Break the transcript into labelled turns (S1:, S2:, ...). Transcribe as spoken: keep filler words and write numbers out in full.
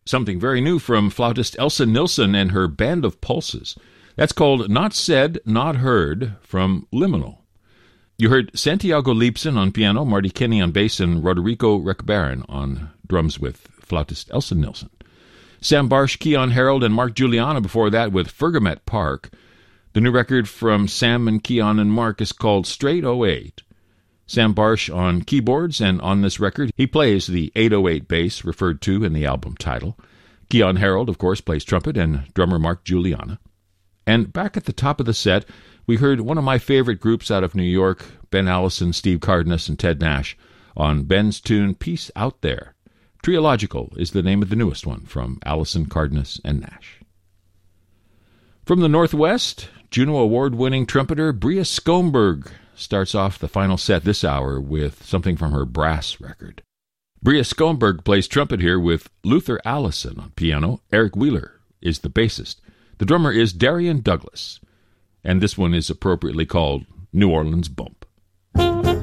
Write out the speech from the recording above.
S1: something very new from flautist Elsa Nilsson and her Band of Pulses. That's called Not Said, Not Heard from Liminal. You heard Santiago Leibson on piano, Marty Kinney on bass, and Roderico Rekbaran on drums with flautist Elsa Nilsson. Sam Barsh, Keon Harold, and Mark Juliana before that with Fergamet Park. The new record from Sam and Keon and Mark is called Straight oh eight. Sam Barsh on keyboards, and on this record he plays the eight oh eight bass referred to in the album title. Keon Harold, of course, plays trumpet, and drummer Mark Juliana. And back at the top of the set, we heard one of my favorite groups out of New York, Ben Allison, Steve Cardenas, and Ted Nash, on Ben's tune Peace Out There. Triological is the name of the newest one from Allison, Cardenas, and Nash. From the Northwest, Juno Award-winning trumpeter Bria Skomberg starts off the final set this hour with something from her brass record. Bria Skomberg plays trumpet here with Luther Allison on piano. Eric Wheeler is the bassist. The drummer is Darian Douglas, and this one is appropriately called New Orleans Bump.